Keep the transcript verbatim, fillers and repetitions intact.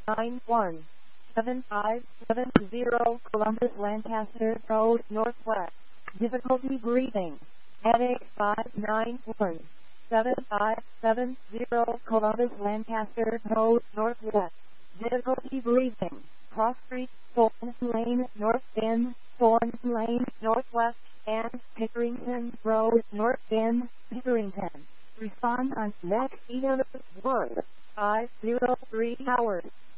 nine one seven five seven zero Columbus Lancaster Road Northwest. Difficulty breathing. Headache five nine one seven five seven zero Columbus Lancaster Road Northwest. Difficulty breathing. Cross Street, Thorns Lane, North End, Thorns Lane, Northwest, and Pickerington Road, North End, Pickerington. Respond on next E M S one five zero three hours.